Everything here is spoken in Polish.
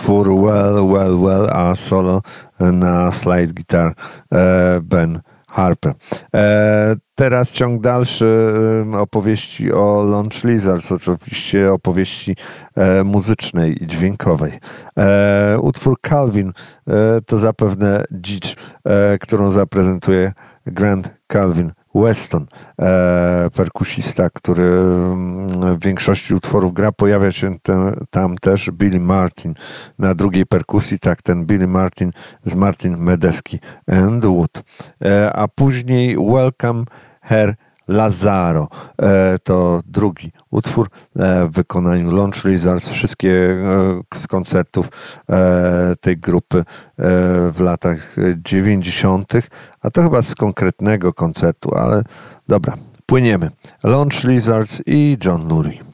utwór Well, a solo na slide guitar Ben Harper. Teraz ciąg dalszy opowieści o Launch Lizards, oczywiście opowieści muzycznej i dźwiękowej. Utwór Calvin to zapewne dzicz, którą zaprezentuje Grant Calvin Weston, perkusista, który w większości utworów gra. Pojawia się tam też Billy Martin na drugiej perkusji, tak, ten Billy Martin z Martin Medeski and Wood. A później Welcome Her Lazaro. To drugi utwór w wykonaniu Launch Lizards. Wszystkie z koncertów tej grupy w latach 90., a to chyba z konkretnego koncertu, ale dobra, płyniemy. Launch Lizards i John Lurie.